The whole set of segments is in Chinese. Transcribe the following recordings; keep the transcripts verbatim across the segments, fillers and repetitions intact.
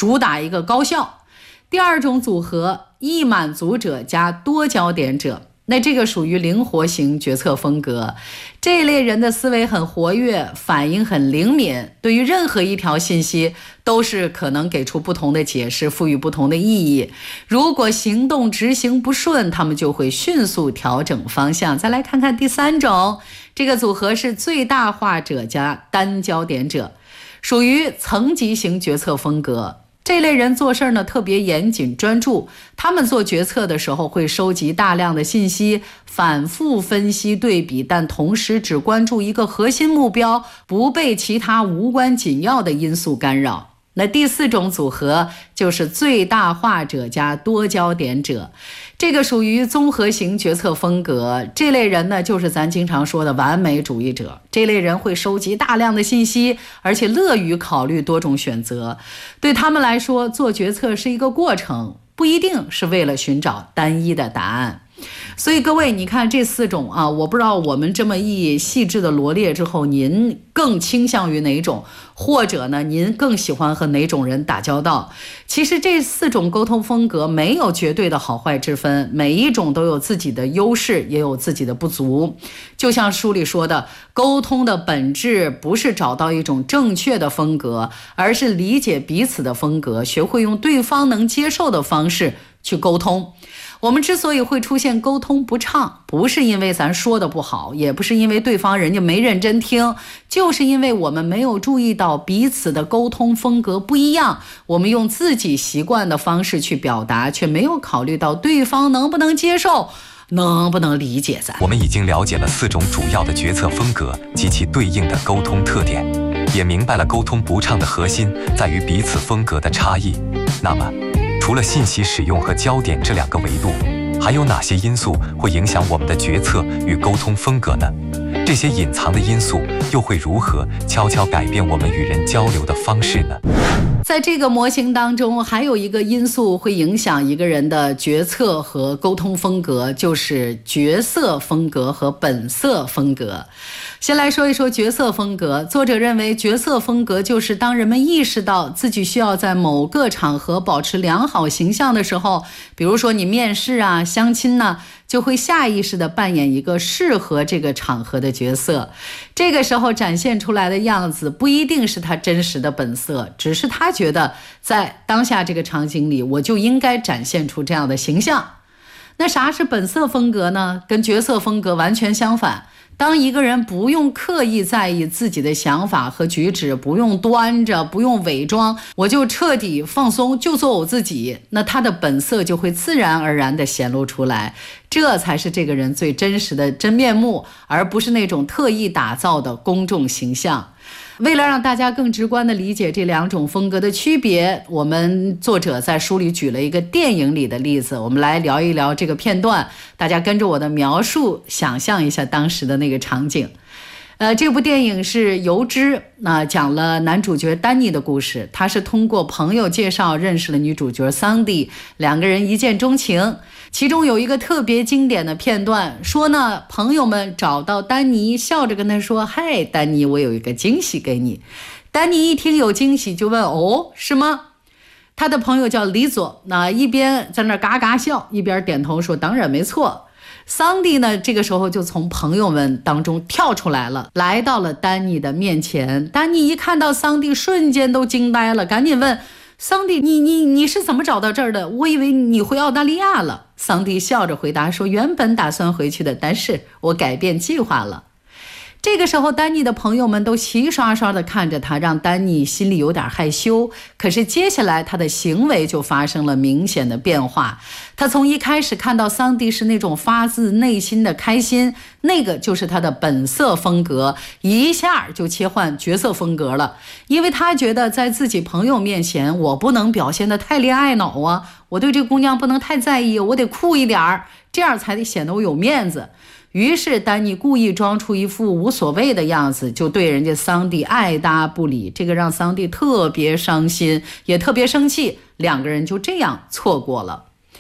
主打一个高效。第二种组合，易满足者加多焦点者，那这个属于灵活型决策风格。这类人的思维很活跃，反应很灵敏，对于任何一条信息都是可能给出不同的解释，赋予不同的意义。如果行动执行不顺，他们就会迅速调整方向。再来看看第三种，这个组合是最大化者加单焦点者，属于层级型决策风格。这类人做事呢特别严谨专注，他们做决策的时候会收集大量的信息，反复分析对比，但同时只关注一个核心目标，不被其他无关紧要的因素干扰。那第四种组合就是最大化者加多焦点者，这个属于综合型决策风格。这类人呢，就是咱经常说的完美主义者。这类人会收集大量的信息，而且乐于考虑多种选择。对他们来说，做决策是一个过程，不一定是为了寻找单一的答案。所以各位，你看这四种啊，我不知道我们这么一细致的罗列之后，您更倾向于哪种，或者呢，您更喜欢和哪种人打交道？其实这四种沟通风格没有绝对的好坏之分，每一种都有自己的优势，也有自己的不足。就像书里说的，沟通的本质不是找到一种正确的风格，而是理解彼此的风格，学会用对方能接受的方式去沟通。我们之所以会出现沟通不畅，不是因为咱说的不好，也不是因为对方人家没认真听，就是因为我们没有注意到彼此的沟通风格不一样，我们用自己习惯的方式去表达，却没有考虑到对方能不能接受，能不能理解咱。 我们已经了解了四种主要的决策风格及其对应的沟通特点，也明白了沟通不畅的核心在于彼此风格的差异。那么除了信息使用和焦点这两个维度，还有哪些因素会影响我们的决策与沟通风格呢？这些隐藏的因素又会如何悄悄改变我们与人交流的方式呢？ 在这个模型当中，还有一个因素会影响一个人的决策和沟通风格，就是角色风格和本色风格。先来说一说角色风格。作者认为，角色风格就是当人们意识到自己需要在某个场合保持良好形象的时候，比如说你面试啊、相亲呢、啊，就会下意识地扮演一个适合这个场合的角色。这个时候展现出来的样子不一定是他真实的本色，只是他觉得在当下这个场景里，我就应该展现出这样的形象。那啥是本色风格呢？跟角色风格完全相反。当一个人不用刻意在意自己的想法和举止，不用端着，不用伪装，我就彻底放松，就做我自己，那他的本色就会自然而然地显露出来，这才是这个人最真实的真面目，而不是那种特意打造的公众形象。为了让大家更直观地理解这两种风格的区别，我们作者在书里举了一个电影里的例子，我们来聊一聊这个片段，大家跟着我的描述想象一下当时的那个场景。呃，这部电影是《油脂》，那、呃、讲了男主角丹尼的故事。他是通过朋友介绍认识了女主角桑迪，两个人一见钟情。其中有一个特别经典的片段，说呢，朋友们找到丹尼，笑着跟他说：“嗨，丹尼，我有一个惊喜给你。”丹尼一听有惊喜，就问：“哦，是吗？”他的朋友叫李佐，那一边在那嘎嘎笑，一边点头说：“当然没错。”桑迪呢，这个时候就从朋友们当中跳出来了，来到了丹尼的面前。丹尼一看到桑迪，瞬间都惊呆了，赶紧问桑迪：“你你你是怎么找到这儿的？我以为你回澳大利亚了。”桑迪笑着回答说：“原本打算回去的，但是我改变计划了。”这个时候，丹尼的朋友们都齐刷刷地看着他，让丹尼心里有点害羞。可是接下来他的行为就发生了明显的变化。他从一开始看到桑迪是那种发自内心的开心，那个就是他的本色风格，一下就切换角色风格了。因为他觉得在自己朋友面前，我不能表现得太恋爱脑啊，我对这姑娘不能太在意，我得酷一点儿，这样才得显得我有面子。于是丹尼故意装出一副无所谓的样子，就对人家桑迪爱答不理，这个让桑迪特别伤心，也特别生气，两个人就这样错过了。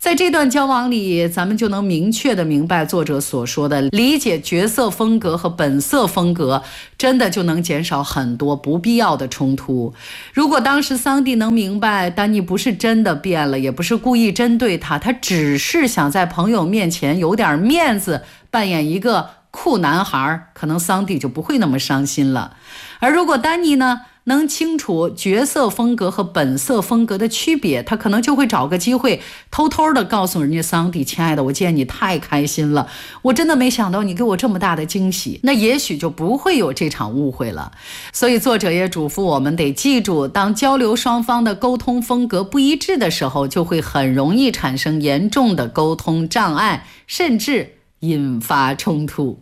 在这段交往里，咱们就能明确的明白作者所说的，理解角色风格和本色风格，真的就能减少很多不必要的冲突。如果当时桑蒂能明白丹尼不是真的变了，也不是故意针对他，他只是想在朋友面前有点面子，扮演一个酷男孩，可能桑蒂就不会那么伤心了。而如果丹尼呢，能清楚角色风格和本色风格的区别，他可能就会找个机会偷偷的告诉人家桑蒂，亲爱的，我见你太开心了，我真的没想到你给我这么大的惊喜，那也许就不会有这场误会了。所以作者也嘱咐我们得记住，当交流双方的沟通风格不一致的时候，就会很容易产生严重的沟通障碍，甚至引发冲突。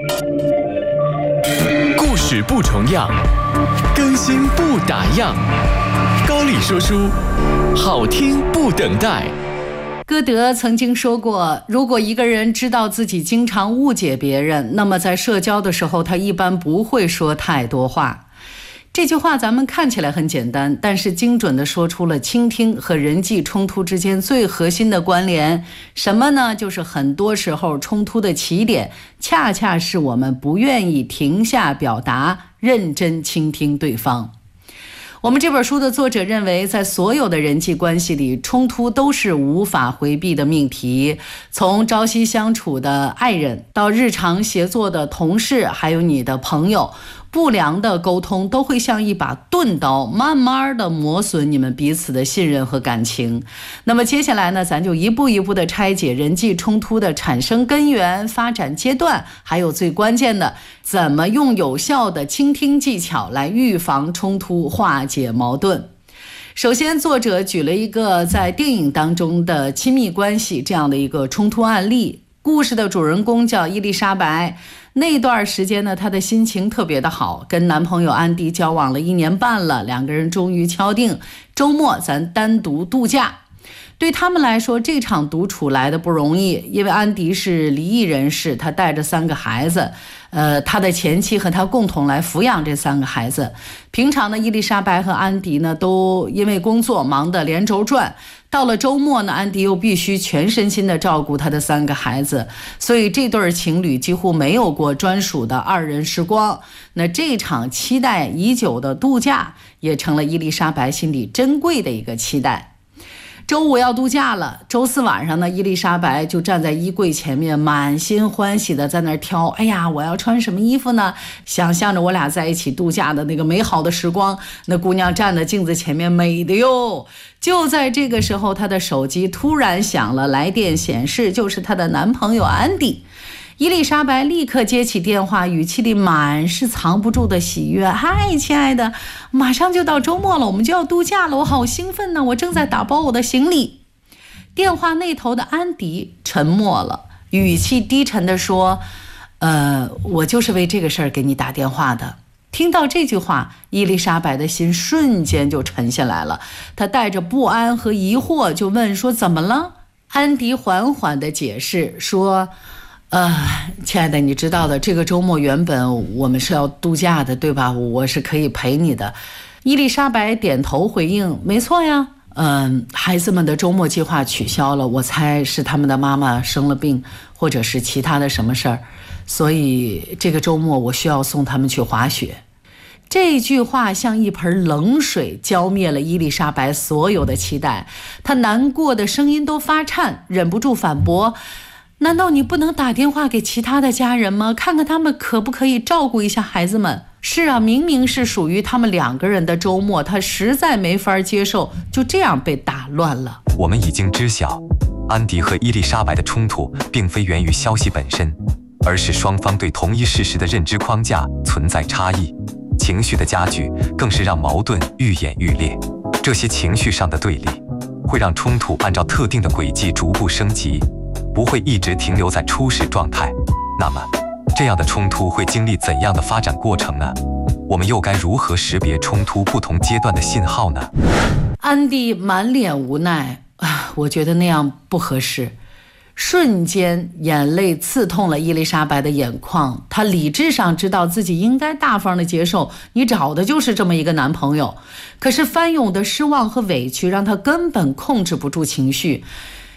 故事不重样，更新不打烊。高丽说书，好听不等待。 歌德曾经说过，如果一个人知道自己经常误解别人，那么在社交的时候，他一般不会说太多话。这句话咱们看起来很简单，但是精准地说出了倾听和人际冲突之间最核心的关联。什么呢？就是很多时候冲突的起点，恰恰是我们不愿意停下表达，认真倾听对方。我们这本书的作者认为，在所有的人际关系里，冲突都是无法回避的命题。从朝夕相处的爱人，到日常协作的同事，还有你的朋友，不良的沟通都会像一把钝刀，慢慢的磨损你们彼此的信任和感情。那么接下来呢，咱就一步一步的拆解人际冲突的产生根源、发展阶段，还有最关键的，怎么用有效的倾听技巧来预防冲突、化解矛盾。首先，作者举了一个在电影当中的亲密关系这样的一个冲突案例。故事的主人公叫伊丽莎白，那段时间呢，她的心情特别的好，跟男朋友安迪交往了一年半了，两个人终于敲定周末咱单独度假。对他们来说，这场独处来的不容易，因为安迪是离异人士，他带着三个孩子，呃，他的前妻和他共同来抚养这三个孩子。平常呢，伊丽莎白和安迪呢都因为工作忙得连轴转，到了周末呢，安迪又必须全身心的照顾他的三个孩子，所以这对情侣几乎没有过专属的二人时光。那这场期待已久的度假，也成了伊丽莎白心里珍贵的一个期待。周五要度假了，周四晚上呢，伊丽莎白就站在衣柜前面，满心欢喜的在那儿挑，哎呀，我要穿什么衣服呢？想象着我俩在一起度假的那个美好的时光。那姑娘站在镜子前面，美的哟。就在这个时候，她的手机突然响了，来电显示就是她的男朋友安迪。伊丽莎白立刻接起电话，语气里满是藏不住的喜悦。嗨，亲爱的，马上就到周末了，我们就要度假了，我好兴奋呢，我正在打包我的行李。电话那头的安迪沉默了，语气低沉地说，呃，我就是为这个事儿给你打电话的。听到这句话，伊丽莎白的心瞬间就沉下来了，她带着不安和疑惑就问说，怎么了？安迪缓缓地解释说，呃，亲爱的，你知道的，这个周末原本我们是要度假的，对吧？我是可以陪你的。伊丽莎白点头回应，没错呀。嗯，孩子们的周末计划取消了，我猜是他们的妈妈生了病，或者是其他的什么事儿，所以这个周末我需要送他们去滑雪。这句话像一盆冷水浇灭了伊丽莎白所有的期待，她难过的声音都发颤，忍不住反驳，难道你不能打电话给其他的家人吗？看看他们可不可以照顾一下孩子们？是啊，明明是属于他们两个人的周末，他实在没法接受就这样被打乱了。 我们已经知晓，安迪和伊丽莎白的冲突并非源于消息本身，而是双方对同一事实的认知框架存在差异。情绪的加剧更是让矛盾愈演愈烈。这些情绪上的对立会让冲突按照特定的轨迹逐步升级，不会一直停留在初始状态。那么这样的冲突会经历怎样的发展过程呢？我们又该如何识别冲突不同阶段的信号呢？ 安迪满脸无奈啊，我觉得那样不合适。瞬间眼泪刺痛了伊丽莎白的眼眶，她理智上知道自己应该大方的接受，你找的就是这么一个男朋友，可是翻涌的失望和委屈让她根本控制不住情绪。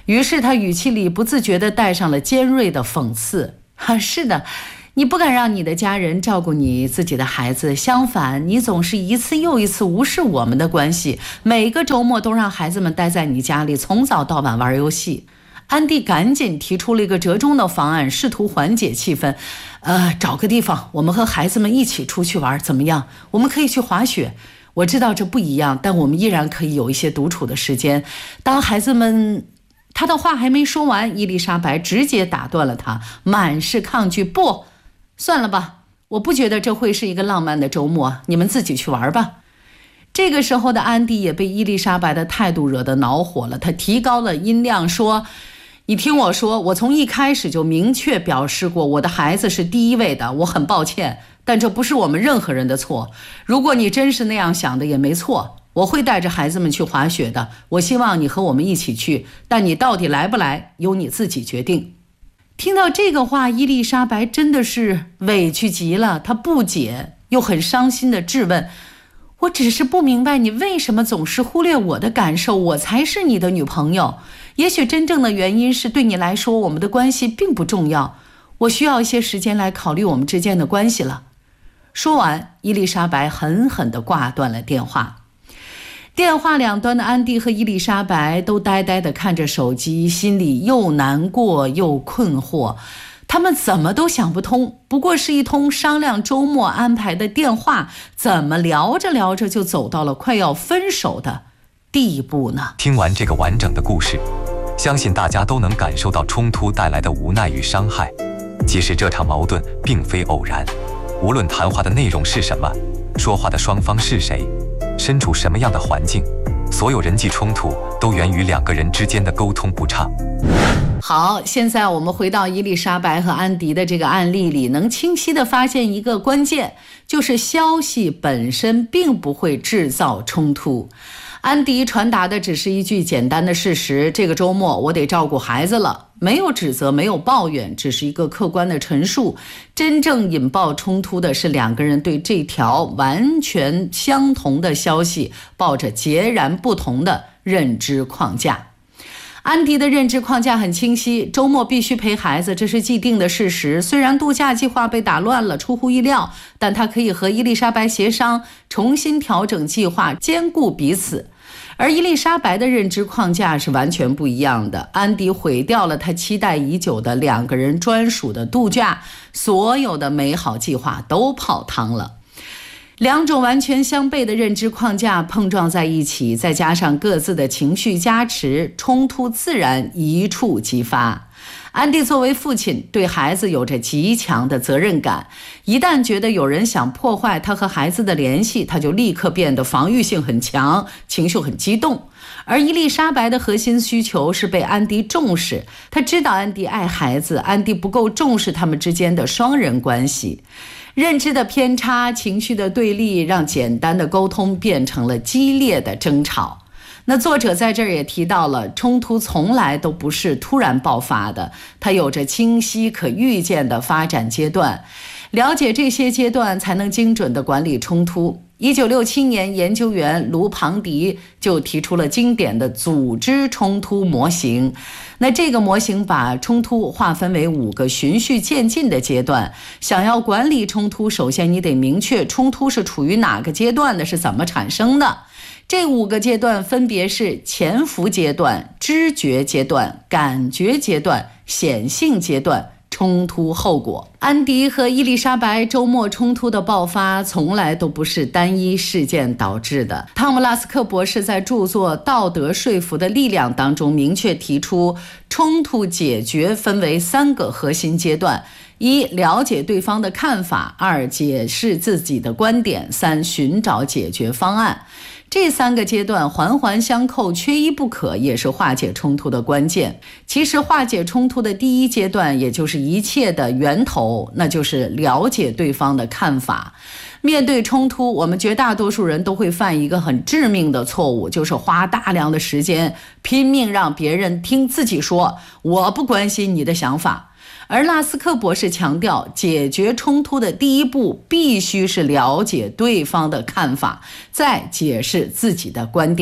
于是他语气里不自觉地带上了尖锐的讽刺。啊，是的，你不敢让你的家人照顾你自己的孩子，相反，你总是一次又一次无视我们的关系，每个周末都让孩子们待在你家里，从早到晚玩游戏。安迪赶紧提出了一个折中的方案，试图缓解气氛。呃，找个地方，我们和孩子们一起出去玩，怎么样？我们可以去滑雪。我知道这不一样，但我们依然可以有一些独处的时间。当孩子们……他的话还没说完，伊丽莎白直接打断了他，满是抗拒。不，算了吧，我不觉得这会是一个浪漫的周末，你们自己去玩吧。这个时候的安迪也被伊丽莎白的态度惹得恼火了，他提高了音量说，你听我说，我从一开始就明确表示过，我的孩子是第一位的，我很抱歉，但这不是我们任何人的错。如果你真是那样想的也没错，我会带着孩子们去滑雪的，我希望你和我们一起去，但你到底来不来，由你自己决定。听到这个话，伊丽莎白真的是委屈极了，她不解又很伤心地质问，我只是不明白你为什么总是忽略我的感受，我才是你的女朋友。也许真正的原因是对你来说我们的关系并不重要，我需要一些时间来考虑我们之间的关系了。说完，伊丽莎白狠狠地挂断了电话。电话两端的安迪和伊丽莎白都呆呆地看着手机，心里又难过又困惑。他们怎么都想不通，不过是一通商量周末安排的电话，怎么聊着聊着就走到了快要分手的地步呢？ 听完这个完整的故事，相信大家都能感受到冲突带来的无奈与伤害。其实这场矛盾并非偶然，无论谈话的内容是什么，说话的双方是谁，身处什么样的环境，所有人际冲突都源于两个人之间的沟通不畅。 好，现在我们回到伊丽莎白和安迪的这个案例里，能清晰地发现一个关键，就是消息本身并不会制造冲突。安迪传达的只是一句简单的事实，这个周末我得照顾孩子了，没有指责，没有抱怨，只是一个客观的陈述。真正引爆冲突的是两个人对这条完全相同的消息抱着截然不同的认知框架。安迪的认知框架很清晰，周末必须陪孩子，这是既定的事实。虽然度假计划被打乱了，出乎意料，但他可以和伊丽莎白协商，重新调整计划，兼顾彼此。而伊丽莎白的认知框架是完全不一样的，安迪毁掉了他期待已久的两个人专属的度假，所有的美好计划都泡汤了。两种完全相悖的认知框架碰撞在一起，再加上各自的情绪加持，冲突自然一触即发。安迪作为父亲，对孩子有着极强的责任感，一旦觉得有人想破坏他和孩子的联系，他就立刻变得防御性很强，情绪很激动。而伊丽莎白的核心需求是被安迪重视，他知道安迪爱孩子，安迪不够重视他们之间的双人关系。认知的偏差，情绪的对立，让简单的沟通变成了激烈的争吵。那作者在这儿也提到了，冲突从来都不是突然爆发的，它有着清晰可预见的发展阶段。了解这些阶段，才能精准地管理冲突。一九六七年，研究员卢庞迪就提出了经典的组织冲突模型。那这个模型把冲突划分为五个循序渐进的阶段。想要管理冲突，首先你得明确冲突是处于哪个阶段的，是怎么产生的。这五个阶段分别是潜伏阶段、知觉阶段、感觉阶段、显性阶段、冲突后果。安迪和伊丽莎白周末冲突的爆发从来都不是单一事件导致的。汤姆拉斯克博士在著作《道德说服的力量》当中明确提出，冲突解决分为三个核心阶段：一、了解对方的看法；二、解释自己的观点；三、寻找解决方案。这三个阶段环环相扣，缺一不可，也是化解冲突的关键。其实化解冲突的第一阶段，也就是一切的源头，那就是了解对方的看法。面对冲突，我们绝大多数人都会犯一个很致命的错误，就是花大量的时间拼命让别人听自己说，我不关心你的想法。而拉斯克博士强调，解决冲突的第一步必须是了解对方的看法，再解释自己的观点。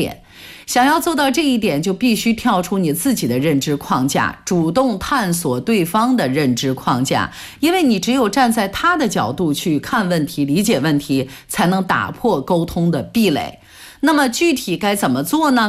想要做到这一点，就必须跳出你自己的认知框架，主动探索对方的认知框架，因为你只有站在他的角度去看问题、理解问题，才能打破沟通的壁垒。那么具体该怎么做呢？